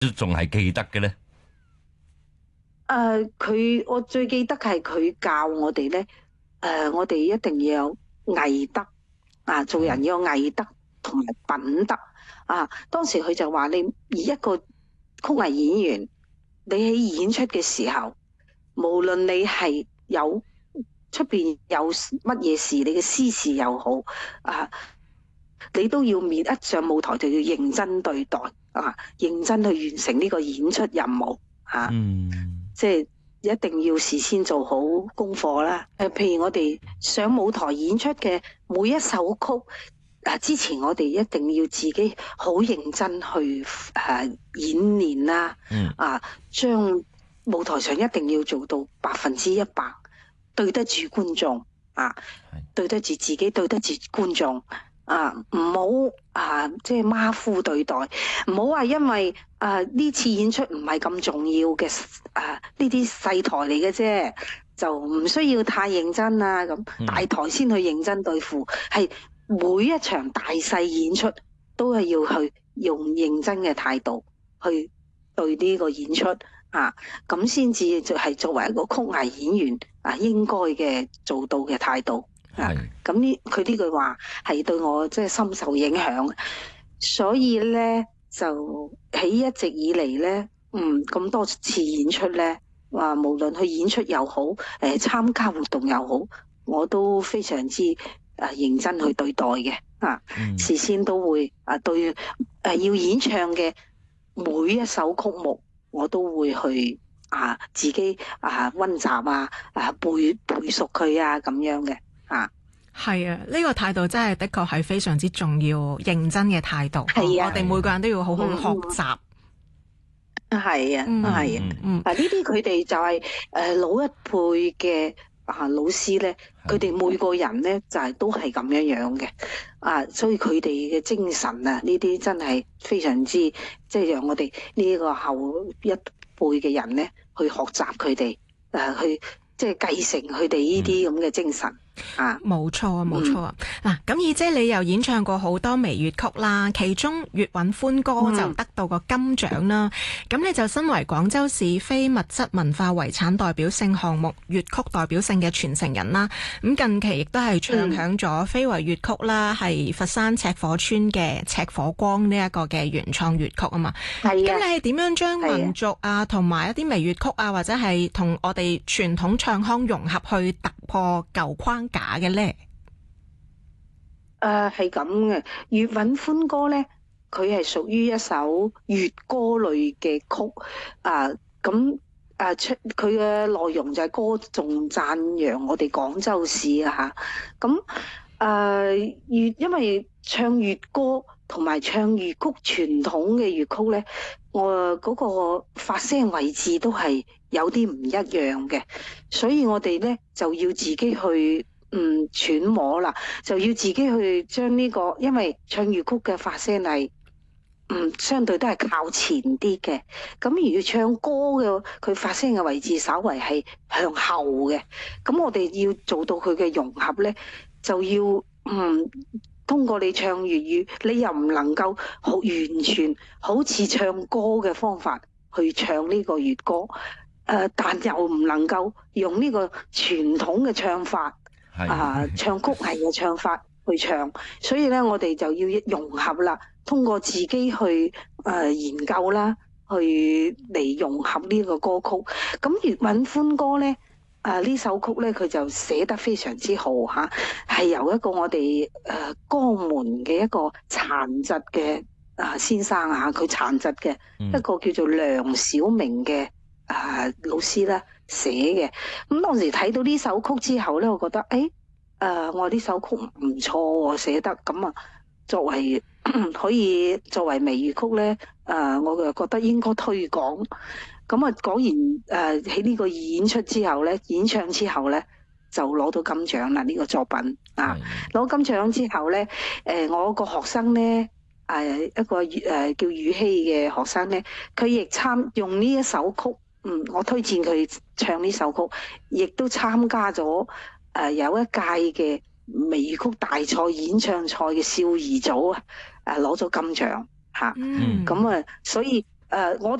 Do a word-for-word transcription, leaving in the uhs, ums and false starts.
都仲係記得嘅咧？ 誒，佢我最記得係佢教我哋咧，誒，我哋一定要有藝德啊，做人要有藝德同埋品德啊。當時佢就話你以一個曲藝演員，你喺演出嘅時候，無論你係有出邊有乜嘢事，你嘅私事又好啊，你都要面一上舞台就要認真對待啊，認真去完成呢個演出任務啊。 嗯， 即係一定要事先做好功課啦。誒，譬如我哋上舞台演出嘅每一首曲，啊，之前我哋一定要自己好認真去誒演練啦。 嗯， 啊，將舞台上一定要做到百分之一百對得住觀眾啊，對得住自己，對得住觀眾。啊，唔好啊，即係馬虎對待，唔好話因為啊呢次演出唔係咁重要嘅啊呢啲細台嚟嘅啫，就唔需要太認真啊咁，大台先去認真對付，係每一場大細演出都係要去用認真嘅態度去對呢個演出啊，咁先至就係作為一個曲藝演員啊應該嘅做到嘅態度。係，咁呢佢呢句話係對我即係深受影響，所以咧就喺一直以嚟咧，嗯咁多次演出咧，話無論去演出又好，誒、呃、參加活動又好，我都非常之誒、呃、認真去對待嘅，啊， 嗯、 事先都會啊對誒、呃、要演唱嘅每一首曲目，我都會去啊自己啊溫習啊啊背背熟佢啊咁樣嘅。啊， 係啊，呢個態度真係的確係非常之重要，認真嘅態度。係啊，我哋每個人都要好好學習。 係啊，係啊，啊呢啲佢哋就係誒老一輩嘅啊老師咧，佢哋每個人咧就係都係咁樣樣嘅啊，所以佢哋嘅精神啊，呢啲真係非常之即係讓我哋呢個後一輩嘅人咧去學習佢哋誒去。即係繼承佢哋呢啲咁嘅精神、嗯、啊！ 冇錯啊，冇錯啊！嗱、嗯，咁二姐你又演唱過好多微粵曲啦，其中《粵韻歡歌》就得到個金獎啦。咁、嗯、你就身為廣州市非物質文化遺產代表性項目粵曲代表性嘅傳承人啦。咁近期亦都係唱響咗非遺粵曲啦，係、嗯、佛山赤火村嘅赤火光呢一個嘅原創粵曲啊嘛。係咁你係點樣將民族啊同埋一啲微粵曲啊，或者係同我哋傳統唱唱腔融合去突破舊框架嘅咧？ 誒係咁嘅，粵韻歡歌咧，佢係屬於一首粵歌類嘅曲啊。咁誒出佢嘅內容就係歌頌讚揚我哋廣州市啊嚇。咁誒粵因為唱粵歌同埋唱粵曲傳統嘅粵曲咧，我嗰個發聲位置都係有啲唔一樣嘅，所以我哋咧就要自己去嗯揣摩啦，就要自己去將呢個，因為唱粵曲嘅發聲係嗯相對都係靠前啲嘅，咁而唱歌嘅佢發聲嘅位置稍為係向後嘅，咁我哋要做到佢嘅融合咧，就要嗯。通過你唱粵語，你又唔能夠好完全好似唱歌嘅方法去唱呢個粵歌，誒、呃，但又唔能夠用呢個傳統嘅唱法，啊、呃，唱曲藝嘅唱法去唱，所以咧，我哋就要融合啦，通過自己去誒、呃、研究啦，去嚟融合呢個歌曲。咁粵韻歡歌咧。啊！呢首曲咧，佢就寫得非常之好嚇，係由一個我哋誒、呃、江門嘅一個殘疾嘅啊先生嚇，佢殘疾嘅、嗯、一個叫做梁小明嘅啊老師咧寫嘅。咁當時睇到呢首曲之後咧，我覺得誒誒、呃，我話呢首曲唔錯喎，寫得咁啊，作為可以作為微粵曲咧，誒、呃，我就覺得應該推廣。咁啊，果然誒喺呢個演出之後咧，演唱之後咧，就攞到金獎啦！呢、這個作品啊，攞金獎之後咧，誒、呃、我個學生咧，誒、呃、一個誒、呃、叫宇希嘅學生咧，佢亦參用呢一首曲，嗯，我推薦佢唱呢首曲，亦都參加咗誒、呃、有一屆嘅微粵曲大賽演唱賽嘅少兒組啊，誒攞咗金獎嚇，咁啊，所以。 誒，我